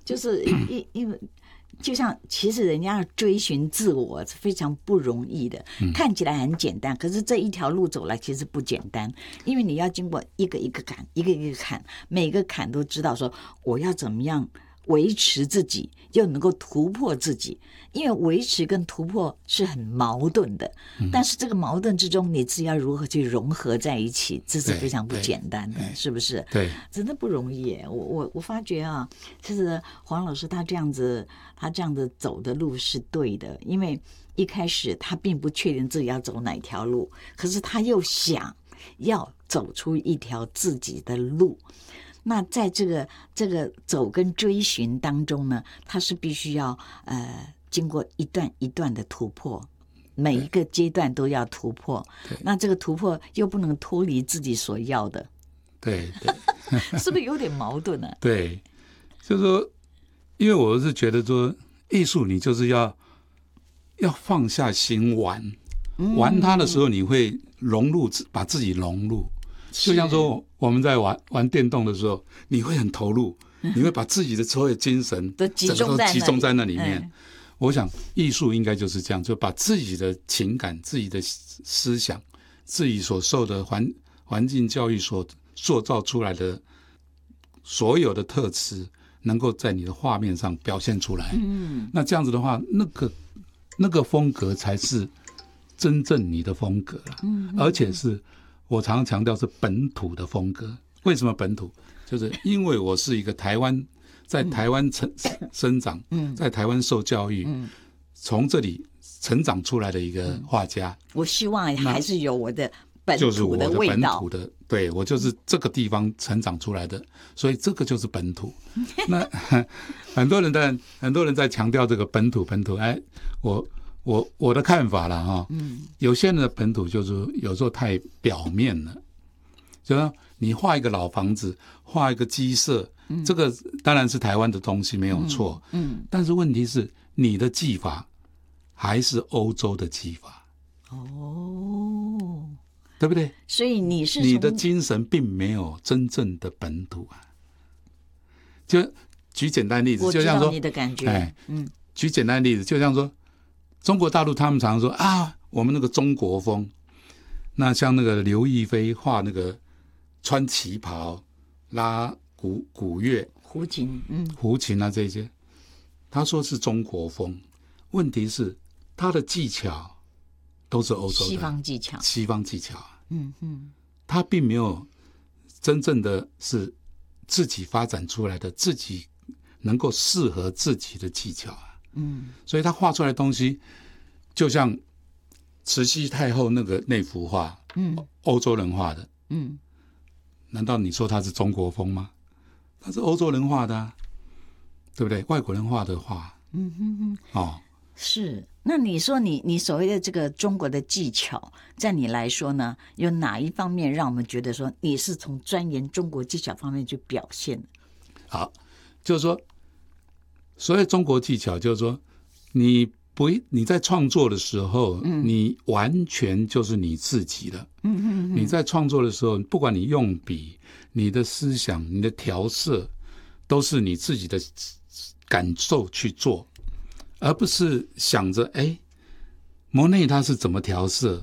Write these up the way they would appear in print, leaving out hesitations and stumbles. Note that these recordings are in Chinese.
就是因为就像其实人家要追寻自我是非常不容易的，看起来很简单，可是这一条路走来其实不简单，因为你要经过一个一个坎，一个一个坎，每个坎都知道说我要怎么样维持自己，又能够突破自己，因为维持跟突破是很矛盾的，但是这个矛盾之中，你自己要如何去融合在一起，这是非常不简单的，是不是？ 对， 真的不容易耶。我发觉啊，其实黄老师他这样子走的路是对的，因为一开始他并不确定自己要走哪条路，可是他又想要走出一条自己的路。那在这个走跟追寻当中呢，他是必须要经过一段一段的突破，每一个阶段都要突破。那这个突破又不能脱离自己所要的， 对， 是不是有点矛盾呢？ 对，就是说，因为我是觉得说，艺术你就是要放下心玩它的时候，你会融入，把自己融入。就像说我们在玩电动的时候，你会很投入，你会把自己的所有精神都集中在那里面。 我想艺术应该就是这样，就把自己的情感、自己的思想、自己所受的环境教育所塑造出来的所有的特质，能够在你的画面上表现出来。那这样子的话，那个风格才是真正你的风格了。而且是我常常强调是本土的风格。为什么本土？就是因为我是一个在台湾生长，在台湾受教育，从这里成长出来的一个画家。 我希望还是有我的本就是土的味道， 我的本土的，对，我就是这个地方成长出来的，所以这个就是本土。那很多人在强调这个本土，哎，我的看法啦哈，有些人的本土就是有时候太表面了，就是你画一个老房子，画一个鸡舍，这个当然是台湾的东西没有错，但是问题是你的技法还是欧洲的技法，对不对？所以你的精神并没有真正的本土啊。就举简单例子，就像说你的感觉， 举简单例子，就像说中国大陆他们常说啊，我们那个中国风，那像那个刘亦菲画那个穿旗袍拉古乐胡琴啊这些，他说是中国风，问题是他的技巧都是欧洲的西方技巧，他并没有真正的是自己发展出来的，自己能够适合自己的技巧啊，所以他画出来的东西，就像慈禧太后那幅画，欧洲人画的，难道你说他是中国风吗？他是欧洲人画的啊，对不对？外国人画的画， 是。那你说你所谓的这个中国的技巧，在你来说呢，有哪一方面让我们觉得说你是从钻研中国技巧方面去表现？ 好，就是说，所谓中国技巧，就是说你在创作的时候，你完全就是你自己的。你在创作的时候，不管你用笔、你的思想、你的调色，都是你自己的感受去做。而不是想着莫内他是怎么调色，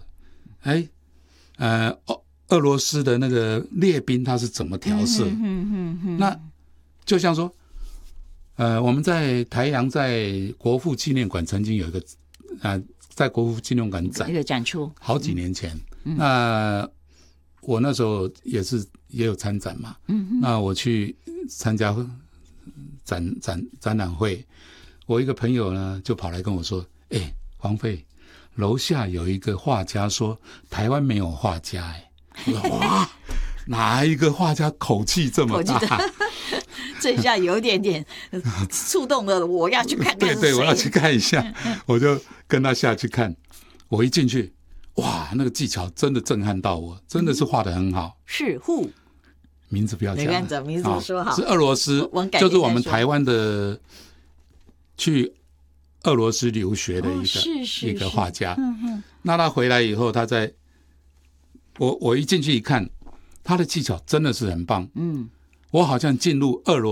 俄罗斯的那个列宾他是怎么调色，那就像说我们在台阳在国父纪念馆曾经有一个在国父纪念馆展一个展出， 好几年前，那我那时候也有参展嘛，那我去参加展览会，我一个朋友呢就跑来跟我说，黄飞，楼下有一个画家说台湾没有画家，我说哇，哪一个画家口气这么大？ 这下有点触动了，我要去看看。 对，我要去看一下，我就跟他下去看。我一进去，哇，那个技巧真的震撼到我，真的是画得很好。 是who？ 名字不要讲， 没关系，名字说好。 是俄罗斯，就是我们台湾的。去俄罗斯留学的一个画家，那他回来以后，我一进去一看，他的技巧真的是很棒，我好像进入俄罗